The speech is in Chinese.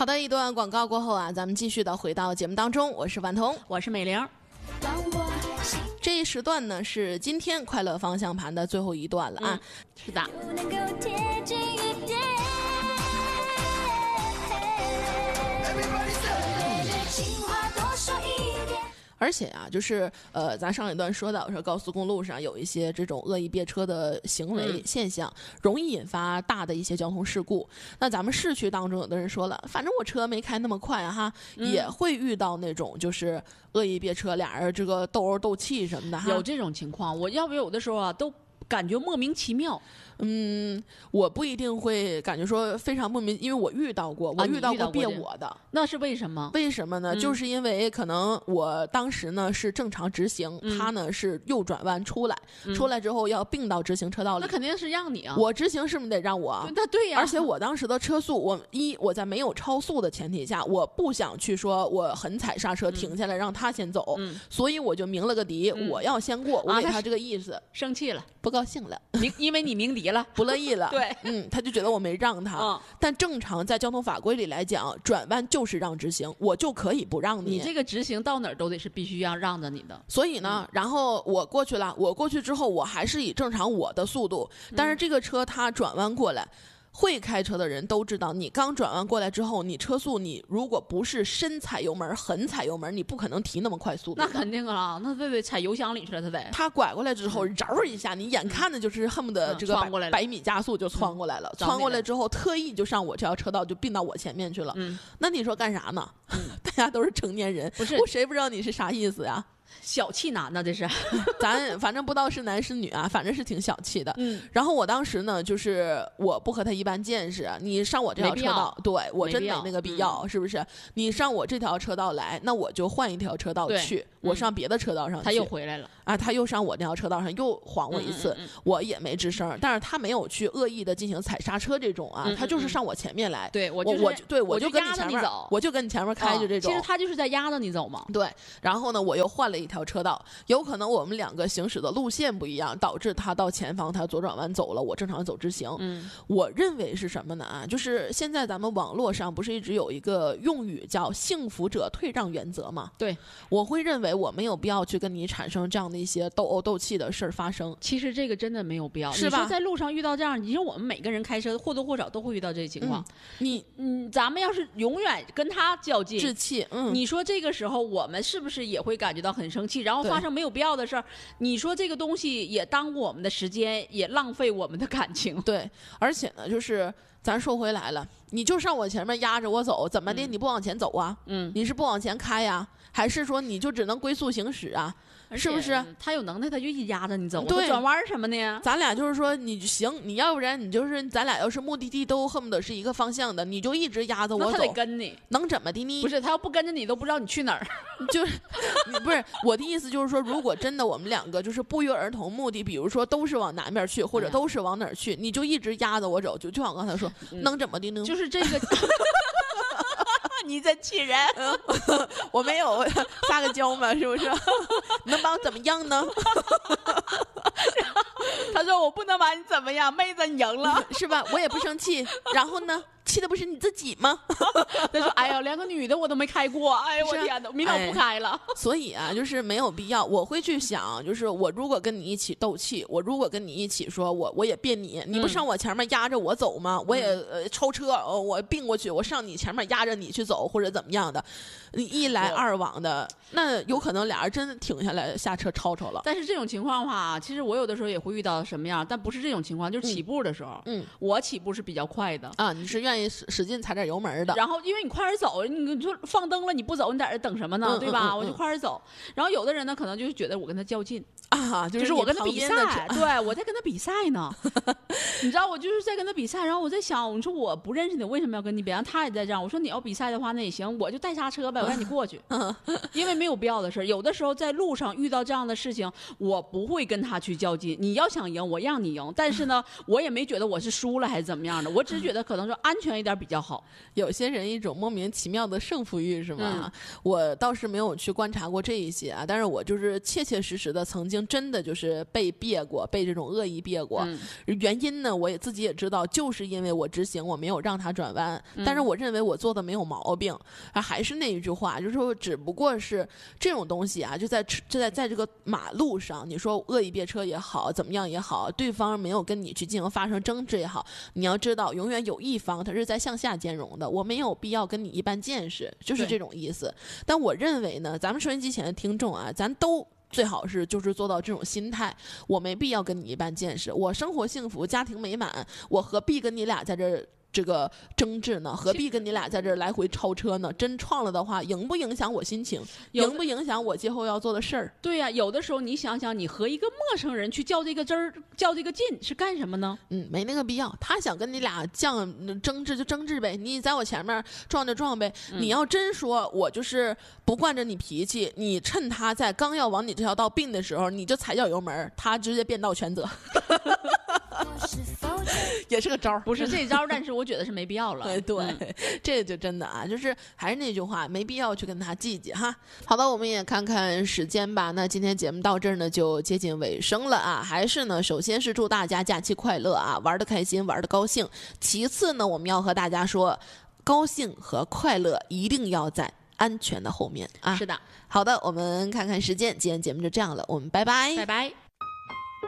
好的，一段广告过后啊，咱们继续的回到节目当中，我是婉彤， 我是美玲。 这一时段呢是今天快乐方向盘的最后一段了啊， 是的。 而且啊，就是咱上一段说到说高速公路上有一些这种恶意别车的行为现象，容易引发大的一些交通事故。那咱们市区当中，有的人说了，反正我车没开那么快啊哈，也会遇到那种就是恶意别车，俩人这个斗殴斗气什么的哈。 有这种情况，我要不有的时候啊都感觉莫名其妙。 我不一定会感觉说非常莫名，因为我遇到过，我遇到过别我的。 那是为什么？ 为什么呢？就是因为可能我当时呢是正常直行，他呢是右转弯出来，出来之后要并到直行车道里。 那肯定是让你啊！ 我直行是不是得让我？ 那对呀。 而且我当时的车速，我在没有超速的前提下，我不想去说我狠踩刹车停下来让他先走，所以我就鸣了个笛，我要先过，我给他这个意思。 生气了， 不高兴了， 因为你鸣笛了， 不乐意了。 对， 他就觉得我没让他。但正常在交通法规里来讲，转弯就是让直行，我就可以不让你。 你这个直行到哪儿都得是必须要让着你的。 所以呢，然后我过去了，我过去之后，我还是以正常我的速度，但是这个车它转弯过来。会开车的人都知道，你刚转弯过来之后，你车速你如果不是深踩油门、狠踩油门，你不可能提那么快速度。 那肯定啊，那得踩油箱里去了，他得。 他拐过来之后，绕一下，你眼看的就是恨不得这个100米加速就窜过来了。窜过来之后，特意就上我这条车道，就并到我前面去了。那你说干啥呢？大家都是成年人， 不是我谁不知道你是啥意思呀？ 小气男呢，这是。 咱反正不知道是男是女啊，反正是挺小气的。然后我当时呢，就是我不和他一般见识，你上我这条车道，对我真没那个必要，是不是？你上我这条车道来，那我就换一条车道去，我上别的车道上去。 他又回来了啊，他又上我那条车道上又晃我一次，我也没吱声，但是他没有去恶意的进行踩刹车这种啊，他就是上我前面来。 对我就跟你前面走，我就跟你前面开就这种。 其实他就是在压着你走嘛。 对，然后呢，我又换了一条车道，有可能我们两个行驶的路线不一样，导致他到前方他左转弯走了，我正常走直行。我认为是什么呢啊？就是现在咱们网络上不是一直有一个用语叫幸福者退让原则吗？ 对， 我会认为我没有必要去跟你产生这样的一些斗殴斗气的事儿发生。 其实这个真的没有必要， 是吧？ 你说在路上遇到这样，你说我们每个人开车或多或少都会遇到这个情况。咱们要是永远跟他较劲置气， 你说这个时候我们是不是也会感觉到很生气，然后发生没有必要的事儿？你说这个东西也耽误我们的时间，也浪费我们的感情。 对，而且呢，就是咱说回来了，你就上我前面压着我走，怎么的？你不往前走啊？你是不往前开呀？还是说你就只能龟速行驶啊？是不是？ 他有能耐，他就一压着你走， 对， 转弯什么的。 咱俩就是说，你行，你要不然你就是咱俩要是目的地都恨不得是一个方向的，你就一直压着我走， 他得跟你， 能怎么的呢？ 不是，他要不跟着你，都不知道你去哪儿。 就是不是我的意思，就是说，如果真的我们两个就是不约而同目的，比如说都是往南边去，或者都是往哪儿去，你就一直压着我走，就像我刚才说，能怎么的呢？ 就是这个。你在气人， 我没有撒个娇嘛，是不是？能把我怎么样呢？ 他说我不能把你怎么样，妹子你赢了， 是吧？我也不生气，然后呢？气的不是你自己吗？ 他说：“哎呀，连个女的我都没开过，哎呀，我天哪，明天我不开了。 所以啊，就是没有必要。我会去想，就是我如果跟你一起斗气，我如果跟你一起说，我也别你，你不上我前面压着我走吗？我也超车，我并过去，我上你前面压着你去走，或者怎么样的，你一来二往的，那有可能俩人真停下来下车吵吵了。 但是这种情况的话，其实我有的时候也会遇到什么样，但不是这种情况，就是起步的时候，我起步是比较快的啊，你是愿意使劲踩点油门的， 然后因为你快点走，你说放灯了你不走，你在这等什么呢？对吧？我就快点走。然后有的人呢，可能就是觉得我跟他较劲啊， 就是我跟他比赛，对，我在跟他比赛呢。你知道我就是在跟他比赛，然后我在想，你说我不认识你，为什么要跟你比？然后他也在这样，我说你要比赛的话，那也行，我就带刹车呗，我让你过去，因为没有必要的事。有的时候在路上遇到这样的事情，我不会跟他去较劲。你要想赢，我让你赢，但是呢，我也没觉得我是输了还是怎么样的，我只是觉得可能说安全一点比较好。 有些人一种莫名其妙的胜负欲是吗？我倒是没有去观察过这一些啊，但是我就是切切实实的曾经真的就是被别过，被这种恶意别过。原因呢，我也自己也知道，就是因为我执行我没有让他转弯，但是我认为我做的没有毛病。还是那一句话，就是说只不过是这种东西啊，就在这个马路上，你说恶意别车也好，怎么样也好，对方没有跟你去进行发生争执也好，你要知道，永远有一方他是在向下兼容的，我没有必要跟你一般见识，就是这种意思。但我认为呢，咱们收音机前的听众啊，咱都最好是就是做到这种心态，我没必要跟你一般见识，我生活幸福，家庭美满，我何必跟你俩在这个争执呢？何必跟你俩在这儿来回超车呢？真撞了的话，影不影响我心情？影不影响我今后要做的事儿？ 对呀，有的时候你想想，你和一个陌生人去较这个真儿、较这个劲是干什么呢？ 没那个必要。他想跟你俩争执就争执呗，你在我前面撞就撞呗。你要真说我就是不惯着你脾气，你趁他在刚要往你这条道并的时候，你就踩脚油门，他直接变道全责。也是个招儿， 不是这招，但是我觉得是没必要了。 对，这就真的啊，就是还是那句话，没必要去跟他计较哈。好的，我们也看看时间吧。那今天节目到这儿呢，就接近尾声了啊。还是呢，首先是祝大家假期快乐啊，玩得开心，玩得高兴。其次呢，我们要和大家说，高兴和快乐一定要在安全的后面啊。 是的， 好的，我们看看时间，今天节目就这样了，我们拜拜， 拜拜。